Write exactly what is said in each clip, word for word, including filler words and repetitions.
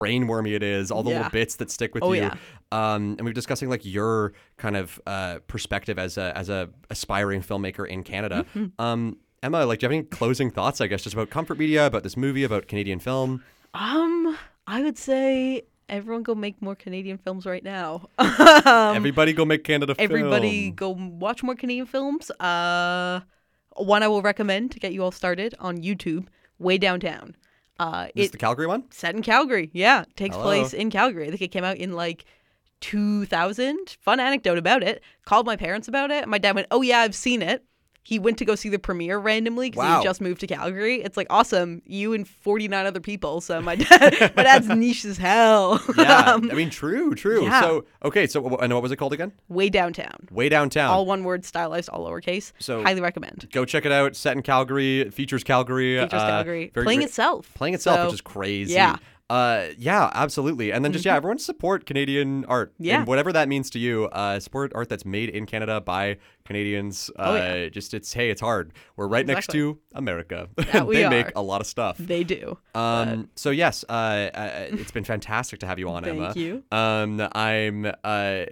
brainwormy it is, all the Yeah. little bits that stick with Oh, you. yeah. Um, and we were discussing like your kind of uh, perspective as a as a aspiring filmmaker in Canada. Mm-hmm. Um, Emma, like, do you have any closing thoughts? I guess just about Comfort Media, about this movie, about Canadian film. Um, I would say everyone go make more Canadian films right now. um, Everybody go make Canada film. everybody go watch more Canadian films. Uh, one I will recommend to get you all started on YouTube, Way Downtown. Uh, Is this it the Calgary one? set in Calgary. Yeah, takes Hello. place in Calgary. I think it came out in like two thousand. Fun anecdote about it. Called my parents about it. My dad went, "Oh yeah, I've seen it." He went to go see the premiere randomly because Wow. he just moved to Calgary. It's like, awesome, you and forty-nine other people. So my dad, my dad's niche as hell. Yeah, Um, I mean, true, true. yeah. So, okay, so wh- and what was it called again? Way Downtown. Way Downtown. All one word, stylized, all lowercase. So- highly recommend. Go check it out. Set in Calgary. It features Calgary. Features uh, Calgary. very Playing great- itself. Playing itself, So, which is crazy. yeah. Uh, yeah, absolutely. And then just, yeah, everyone support Canadian art. Yeah. And whatever that means to you, uh, support art that's made in Canada by Canadians. Uh, Oh, yeah. Just, it's, hey, it's hard. We're right next Exactly. to America. That we they are. make a lot of stuff. They do. Um, so yes, uh, uh, it's been fantastic to have you on, Thank Emma. you. Um, I'm. Uh,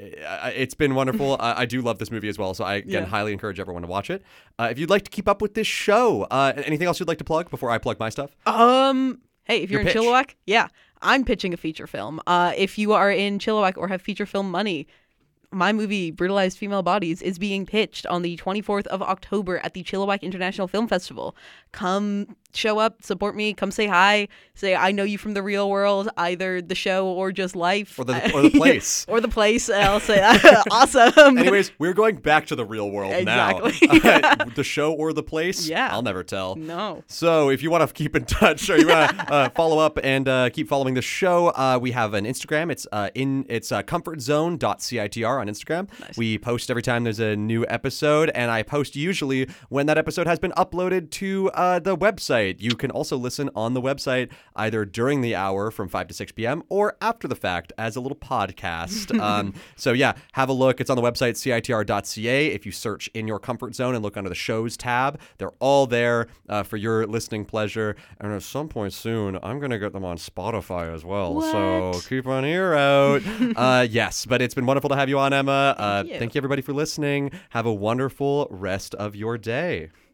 I- it's been wonderful. I, I do love this movie as well, so I again Yeah. highly encourage everyone to watch it. Uh, if you'd like to keep up with this show, uh, anything else you'd like to plug before I plug my stuff? Um, hey, if you're Your in pitch. Chilliwack, yeah, I'm pitching a feature film. Uh, if you are in Chilliwack or have feature film money, my movie Brutalized Female Bodies is being pitched on the twenty-fourth of October at the Chilliwack International Film Festival. Come show up, support me, come say hi, say I know you from the real world, either the show or just life. Or the- or the place. or the place. I'll say awesome. Anyways, we're going back to the real world Exactly. now. Uh, the show or the place? Yeah. I'll never tell. No. So if you want to keep in touch or you want to uh, follow up and uh, keep following the show, uh, we have an Instagram. It's uh, in it's uh, comfortzone dot citr on Instagram. Nice. We post every time there's a new episode, and I post usually when that episode has been uploaded to uh, the website. You can also listen on the website either during the hour from five to six p.m. or after the fact as a little podcast. um, so yeah, have a look. It's on the website, C I T R dot C A. If you search in your comfort zone and look under the shows tab, they're all there uh, for your listening pleasure. And at some point soon, I'm going to get them on Spotify as well. So What? keep an ear out. uh, yes, but it's been wonderful to have you on, Emma. Uh, you. thank you, everybody, for listening. Have a wonderful rest of your day.